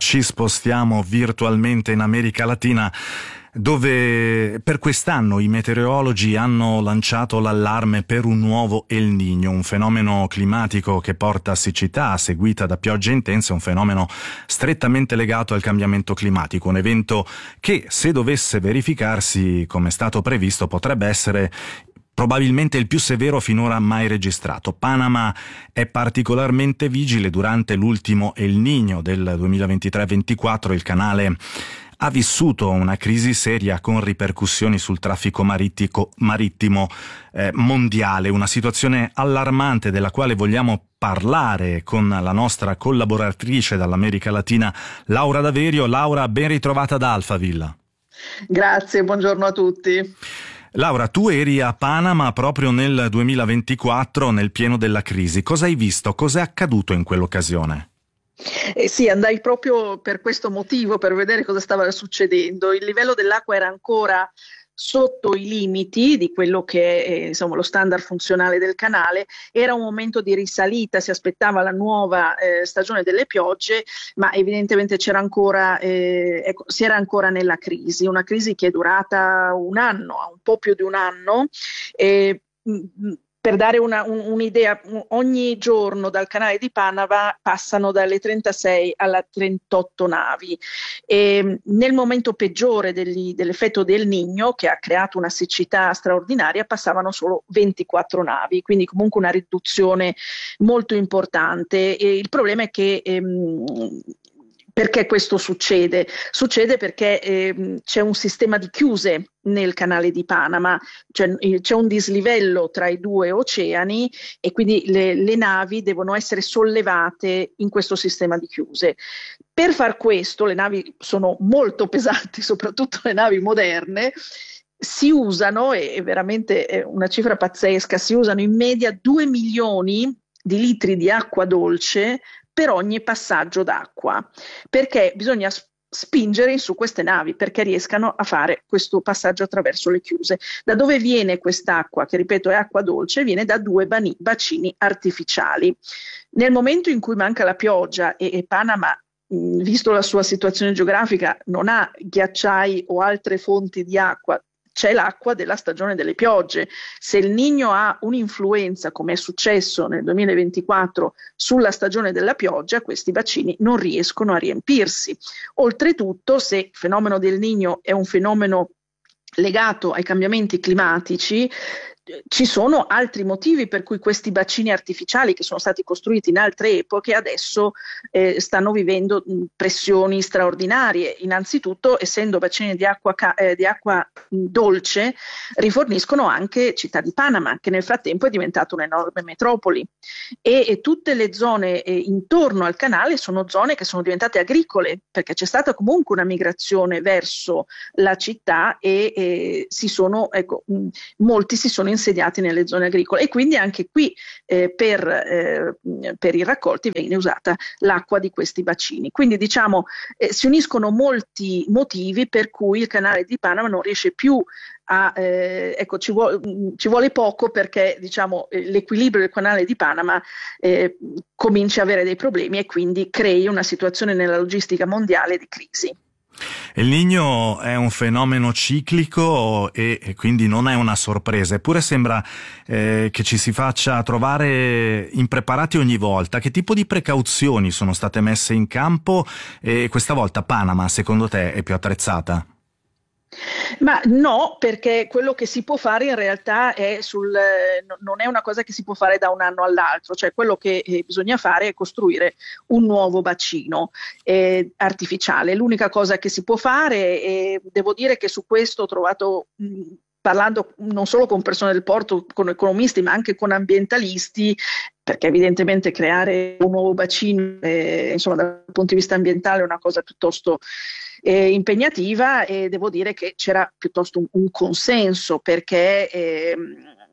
ci spostiamo virtualmente in America Latina, dove per quest'anno i meteorologi hanno lanciato l'allarme per un nuovo El Niño, un fenomeno climatico che porta siccità seguita da piogge intense, un fenomeno strettamente legato al cambiamento climatico, un evento che, se dovesse verificarsi come è stato previsto, potrebbe essere probabilmente il più severo finora mai registrato. Panama è particolarmente vigile. Durante l'ultimo El Niño del 2023-24 il canale ha vissuto una crisi seria con ripercussioni sul traffico marittimo mondiale, una situazione allarmante della quale vogliamo parlare con la nostra collaboratrice dall'America Latina, Laura Daverio. Laura, ben ritrovata ad Alphaville. Grazie, buongiorno a tutti. Laura, tu eri a Panama proprio nel 2024, nel pieno della crisi. Cosa hai visto? Cosa è accaduto in quell'occasione? Sì, andai proprio per questo motivo, per vedere cosa stava succedendo. Il livello dell'acqua era ancora sotto i limiti di quello che è insomma, lo standard funzionale del canale. Era un momento di risalita, si aspettava la nuova stagione delle piogge, ma evidentemente c'era ancora, si era ancora nella crisi, una crisi che è durata un anno, un po' più di un anno. Per dare un'idea, ogni giorno dal canale di Panama passano dalle 36 alle 38 navi. E nel momento peggiore dell'effetto del Niño, che ha creato una siccità straordinaria, passavano solo 24 navi, quindi comunque una riduzione molto importante. E il problema è che perché questo succede? Succede perché c'è un sistema di chiuse nel canale di Panama, cioè, c'è un dislivello tra i due oceani e quindi le navi devono essere sollevate in questo sistema di chiuse. Per far questo, le navi sono molto pesanti, soprattutto le navi moderne, si usano, è veramente una cifra pazzesca, si usano in media 2 milioni di litri di acqua dolce per ogni passaggio d'acqua, perché bisogna spingere in su queste navi perché riescano a fare questo passaggio attraverso le chiuse. Da dove viene quest'acqua, che ripeto è acqua dolce? Viene da due bacini artificiali. Nel momento in cui manca la pioggia e Panama, visto la sua situazione geografica, non ha ghiacciai o altre fonti di acqua, c'è l'acqua della stagione delle piogge. Se il Niño ha un'influenza, come è successo nel 2024, sulla stagione della pioggia, questi bacini non riescono a riempirsi. Oltretutto, se il fenomeno del Niño è un fenomeno legato ai cambiamenti climatici, ci sono altri motivi per cui questi bacini artificiali che sono stati costruiti in altre epoche adesso stanno vivendo pressioni straordinarie. Innanzitutto, essendo bacini di acqua dolce, riforniscono anche città di Panama, che nel frattempo è diventata un'enorme metropoli, e tutte le zone intorno al canale sono zone che sono diventate agricole, perché c'è stata comunque una migrazione verso la città e molti si sono insediati nelle zone agricole, e quindi anche qui per i raccolti viene usata l'acqua di questi bacini. Quindi diciamo si uniscono molti motivi per cui il canale di Panama non riesce più a ci vuole poco perché diciamo l'equilibrio del canale di Panama comincia a avere dei problemi e quindi crei una situazione nella logistica mondiale di crisi. El Niño è un fenomeno ciclico e quindi non è una sorpresa, eppure sembra che ci si faccia trovare impreparati ogni volta. Che tipo di precauzioni sono state messe in campo e questa volta Panama, secondo te, è più attrezzata? Ma no, perché quello che si può fare in realtà non è una cosa che si può fare da un anno all'altro, cioè quello che bisogna fare è costruire un nuovo bacino artificiale. L'unica cosa che si può fare, e devo dire che su questo ho trovato, parlando non solo con persone del porto, con economisti, ma anche con ambientalisti, perché evidentemente creare un nuovo bacino, insomma, dal punto di vista ambientale è una cosa piuttosto impegnativa, e devo dire che c'era piuttosto un consenso, perché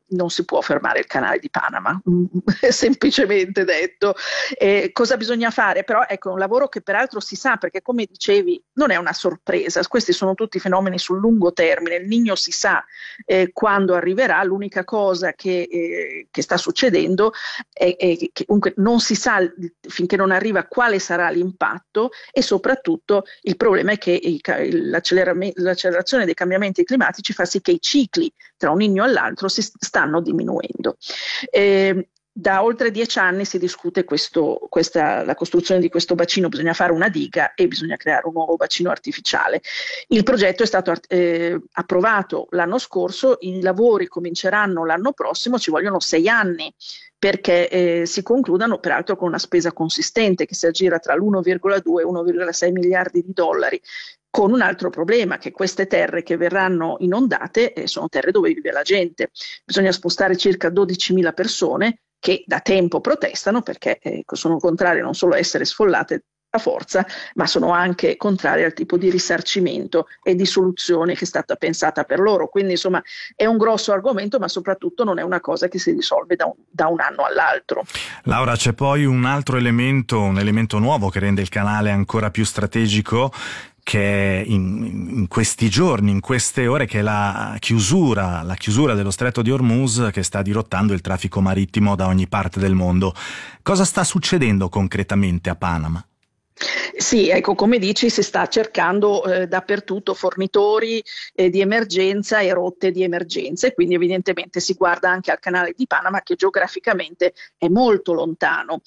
non si può fermare il canale di Panama, semplicemente detto. Cosa bisogna fare? Però ecco, è un lavoro che peraltro si sa, perché come dicevi non è una sorpresa, questi sono tutti fenomeni sul lungo termine, il Niño si sa quando arriverà, l'unica cosa che sta succedendo è che comunque non si sa finché non arriva quale sarà l'impatto, e soprattutto il problema è che l'accelerazione dei cambiamenti climatici fa sì che i cicli tra un Niño e l'altro si stanno diminuendo. Da oltre 10 anni si discute la costruzione di questo bacino, bisogna fare una diga e bisogna creare un nuovo bacino artificiale. Il progetto è stato approvato l'anno scorso, i lavori cominceranno l'anno prossimo, ci vogliono 6 anni perché si concludano peraltro con una spesa consistente che si aggira tra l'1,2 e 1,6 miliardi di dollari, con un altro problema, che queste terre che verranno inondate sono terre dove vive la gente, bisogna spostare circa 12.000 persone che da tempo protestano perché sono contrarie non solo a essere sfollate a forza, ma sono anche contrarie al tipo di risarcimento e di soluzione che è stata pensata per loro. Quindi insomma è un grosso argomento, ma soprattutto non è una cosa che si risolve da un anno all'altro. Laura, c'è poi un altro elemento, un elemento nuovo che rende il canale ancora più strategico, che in questi giorni, in queste ore, che è la chiusura dello Stretto di Hormuz, che sta dirottando il traffico marittimo da ogni parte del mondo. Cosa sta succedendo concretamente a Panama? Sì, ecco, come dici, si sta cercando dappertutto fornitori di emergenza e rotte di emergenza, e quindi evidentemente si guarda anche al canale di Panama, che geograficamente è molto lontano.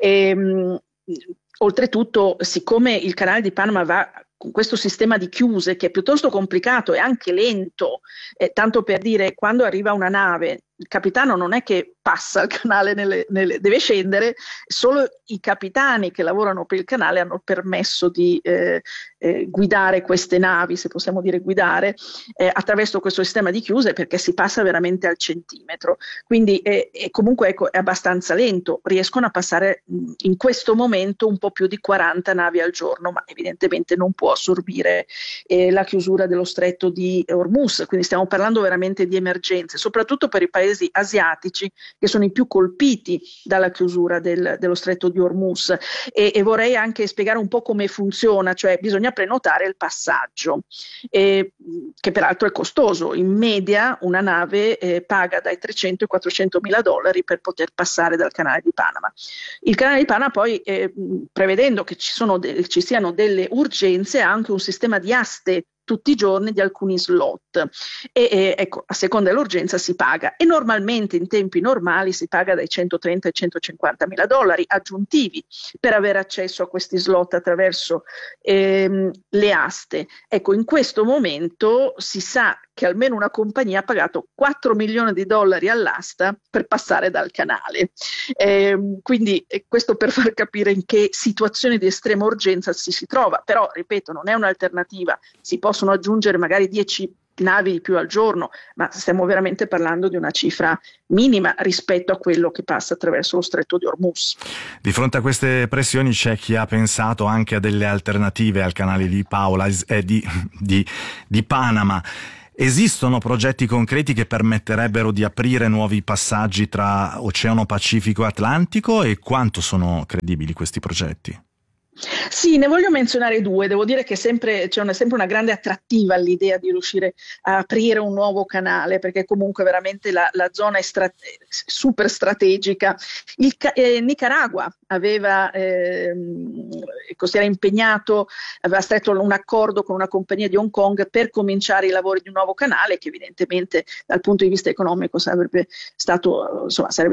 Oltretutto, siccome il canale di Panama va con questo sistema di chiuse che è piuttosto complicato e anche lento, tanto per dire, quando arriva una nave, il capitano non è che passa il canale, deve scendere, solo i capitani che lavorano per il canale hanno il permesso di guidare queste navi, se possiamo dire guidare, attraverso questo sistema di chiuse, perché si passa veramente al centimetro. Quindi comunque ecco, è abbastanza lento, riescono a passare in questo momento un po' più di 40 navi al giorno, ma evidentemente non può assorbire la chiusura dello stretto di Hormuz, quindi stiamo parlando veramente di emergenze, soprattutto per i paesi asiatici che sono i più colpiti dalla chiusura dello stretto di Hormuz, e vorrei anche spiegare un po' come funziona, cioè bisogna prenotare il passaggio, che peraltro è costoso. In media una nave paga dai 300 ai 400 mila dollari per poter passare dal canale di Panama. Il canale di Panama poi, prevedendo che ci siano delle urgenze, ha anche un sistema di aste tutti i giorni di alcuni slot, e ecco, a seconda dell'urgenza si paga, e normalmente in tempi normali si paga dai 130 ai 150 mila dollari aggiuntivi per avere accesso a questi slot attraverso le aste. Ecco, in questo momento si sa che almeno una compagnia ha pagato 4 milioni di dollari all'asta per passare dal canale. Quindi questo per far capire in che situazione di estrema urgenza si trova, però ripeto, non è un'alternativa, si possono aggiungere magari 10 navi di più al giorno, ma stiamo veramente parlando di una cifra minima rispetto a quello che passa attraverso lo stretto di Hormuz. Di fronte a queste pressioni c'è chi ha pensato anche a delle alternative al canale di Panama. Esistono progetti concreti che permetterebbero di aprire nuovi passaggi tra Oceano Pacifico e Atlantico, e quanto sono credibili questi progetti? Sì, ne voglio menzionare due. Devo dire che c'è sempre una grande attrattiva all'idea di riuscire a aprire un nuovo canale, perché comunque veramente la zona è super strategica. Nicaragua si era impegnato, aveva stretto un accordo con una compagnia di Hong Kong per cominciare i lavori di un nuovo canale, che evidentemente dal punto di vista economico sarebbe stato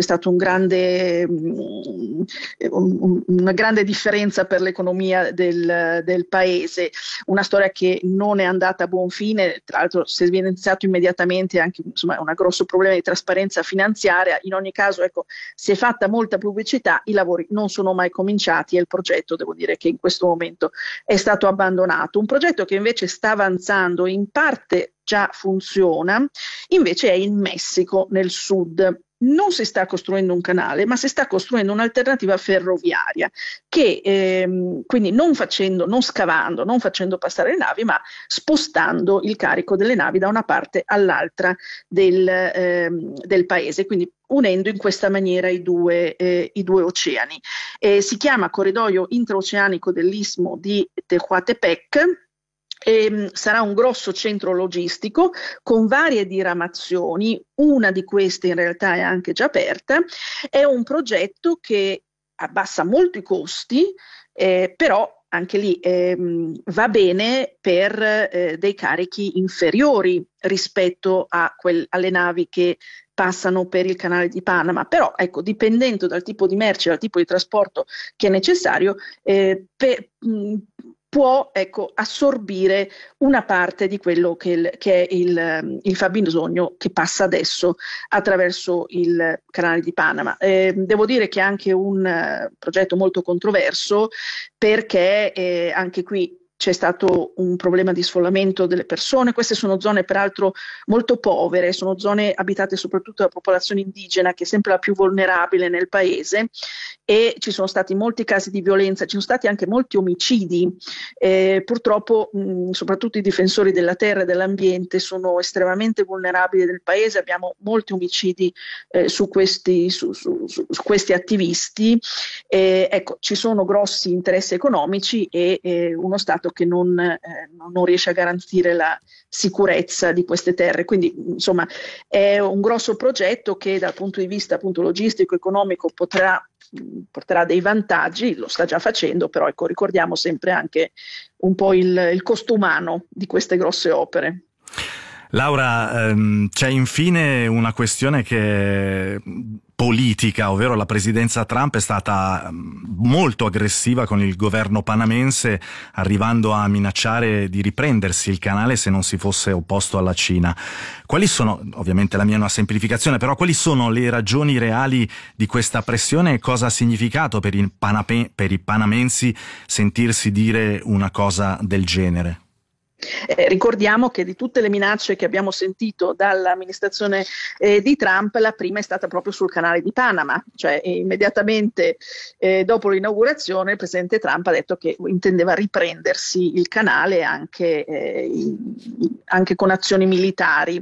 una grande differenza per l'economia del paese. Una storia che non è andata a buon fine, tra l'altro si è evidenziato immediatamente anche un grosso problema di trasparenza finanziaria. In ogni caso, ecco, si è fatta molta pubblicità, i lavori non sono mai cominciati, e il progetto, devo dire che in questo momento è stato abbandonato. Un progetto che invece sta avanzando, in parte già funziona, invece è in Messico, nel sud. non si sta costruendo un canale, ma si sta costruendo un'alternativa ferroviaria che quindi non scavando, non facendo passare le navi, ma spostando il carico delle navi da una parte all'altra del paese, quindi unendo in questa maniera i due oceani. Si chiama corridoio intraoceanico dell'Istmo di Tehuantepec. Sarà un grosso centro logistico con varie diramazioni, una di queste in realtà è anche già aperta. È un progetto che abbassa molto i costi, però anche lì va bene per dei carichi inferiori rispetto alle navi che passano per il canale di Panama, però ecco, dipendendo dal tipo di merci, dal tipo di trasporto che è necessario, può assorbire una parte di quello che è il fabbisogno che passa adesso attraverso il canale di Panama. Devo dire che è anche un progetto molto controverso perché anche qui c'è stato un problema di sfollamento delle persone. Queste sono zone peraltro molto povere, sono zone abitate soprattutto da popolazione indigena, che è sempre la più vulnerabile nel paese, e ci sono stati molti casi di violenza, ci sono stati anche molti omicidi. Purtroppo soprattutto i difensori della terra e dell'ambiente sono estremamente vulnerabili del paese, abbiamo molti omicidi su questi attivisti. Ecco, ci sono grossi interessi economici e uno Stato che non riesce a garantire la sicurezza di queste terre. Quindi insomma è un grosso progetto che dal punto di vista appunto logistico, economico porterà dei vantaggi, lo sta già facendo, però ecco, ricordiamo sempre anche un po' il costo umano di queste grosse opere. Laura, c'è infine una questione che politica, ovvero la presidenza Trump è stata molto aggressiva con il governo panamense, arrivando a minacciare di riprendersi il canale se non si fosse opposto alla Cina. Quali sono, ovviamente la mia è una semplificazione, però quali sono le ragioni reali di questa pressione e cosa ha significato per i panamensi sentirsi dire una cosa del genere? Ricordiamo che di tutte le minacce che abbiamo sentito dall'amministrazione di Trump, la prima è stata proprio sul canale di Panama, cioè immediatamente dopo l'inaugurazione il presidente Trump ha detto che intendeva riprendersi il canale anche con azioni militari.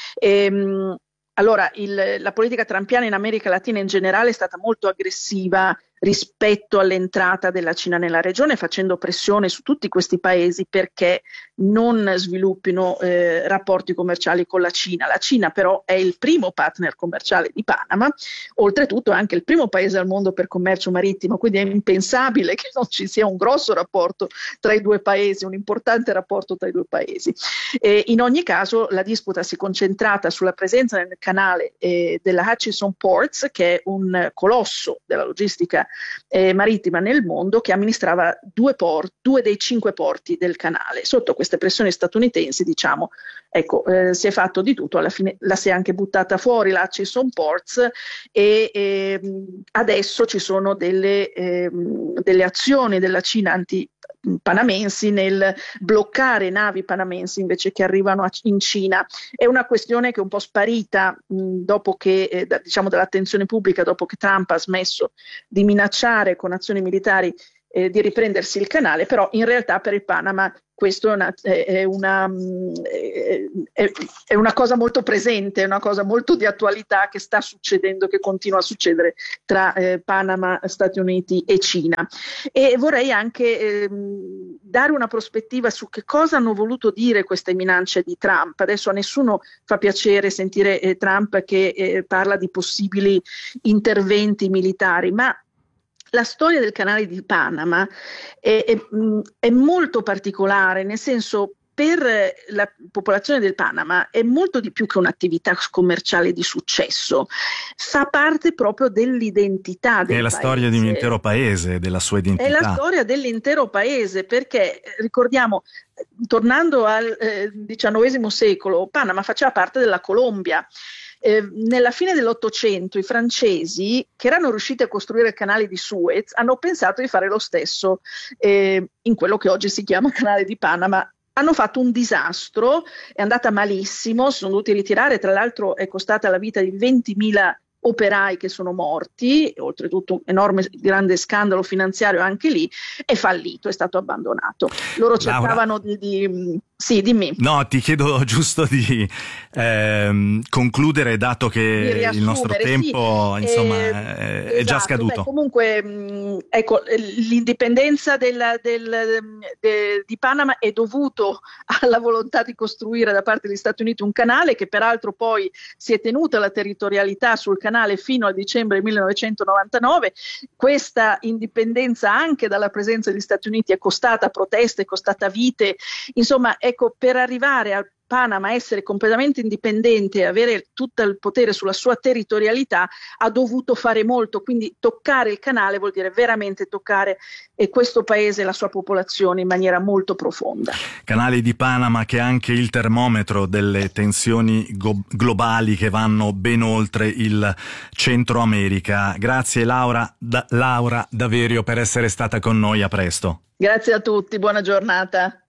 Allora, la politica trumpiana in America Latina in generale è stata molto aggressiva rispetto all'entrata della Cina nella regione, facendo pressione su tutti questi paesi perché non sviluppino rapporti commerciali con la Cina. La Cina però è il primo partner commerciale di Panama, oltretutto è anche il primo paese al mondo per commercio marittimo, quindi è impensabile che non ci sia un grosso rapporto tra i due paesi, un importante rapporto tra i due paesi. In ogni caso la disputa si è concentrata sulla presenza nel canale della Hutchison Ports, che è un colosso della logistica marittima nel mondo, che amministrava due dei 5 porti del canale. Sotto queste pressioni statunitensi, diciamo, si è fatto di tutto, alla fine la si è anche buttata fuori la Hutchison Ports e adesso ci sono delle azioni della Cina anti-panamensi nel bloccare navi panamensi invece che arrivano in Cina. È una questione che è un po' sparita dopo che, diciamo, dall'attenzione pubblica, dopo che Trump ha smesso di minacciare con azioni militari di riprendersi il canale, però in realtà per il Panama questo è una cosa molto presente, è una cosa molto di attualità che sta succedendo, che continua a succedere tra Panama, Stati Uniti e Cina. E vorrei anche dare una prospettiva su che cosa hanno voluto dire queste minacce di Trump. Adesso a nessuno fa piacere sentire Trump che parla di possibili interventi militari, ma la storia del canale di Panama è molto particolare, nel senso, per la popolazione del Panama è molto di più che un'attività commerciale di successo, fa parte proprio dell'identità del paese. È la storia di un intero paese, della sua identità. È la storia dell'intero paese, perché ricordiamo, tornando al XIX secolo, Panama faceva parte della Colombia. Nella fine dell'Ottocento i francesi, che erano riusciti a costruire il canale di Suez, hanno pensato di fare lo stesso in quello che oggi si chiama canale di Panama. Hanno fatto un disastro, è andata malissimo, si sono dovuti ritirare, tra l'altro è costata la vita di 20.000 operai che sono morti, oltretutto un enorme, grande scandalo finanziario anche lì, è fallito, è stato abbandonato. Loro cercavano Sì, dimmi. No, ti chiedo giusto di concludere, dato che il nostro tempo è già scaduto. Comunque, ecco, l'indipendenza di Panama è dovuto alla volontà di costruire da parte degli Stati Uniti un canale che peraltro poi si è tenuta la territorialità sul canale fino al dicembre 1999. Questa indipendenza anche dalla presenza degli Stati Uniti è costata proteste, è costata vite, insomma, ecco, per arrivare al Panama essere completamente indipendente e avere tutto il potere sulla sua territorialità ha dovuto fare molto, quindi toccare il canale vuol dire veramente toccare questo paese e la sua popolazione in maniera molto profonda. Canale di Panama che è anche il termometro delle tensioni globali che vanno ben oltre il Centro America. Grazie Laura Daverio per essere stata con noi, a presto. Grazie a tutti, buona giornata.